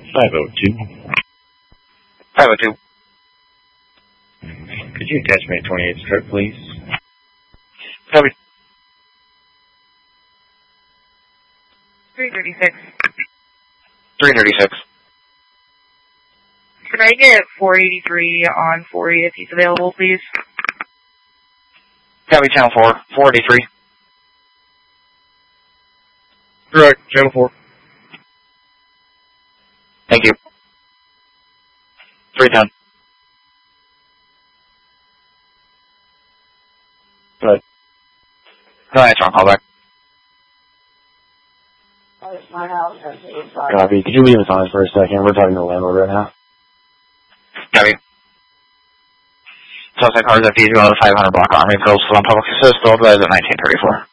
502. 502. Could you attach me a 28 strip, please? Copy. 336. 336. Can I get 483 on 40 if he's available, please? Copy, channel 4. 483. Correct, channel 4. Thank you. 310. Good. No, that's wrong. Call back. Copy. Could you leave us on for a second? We're talking to the landlord right now. Copy. Suspect cars FD to go to 500 block Army Coast on public assist, build res at 1934.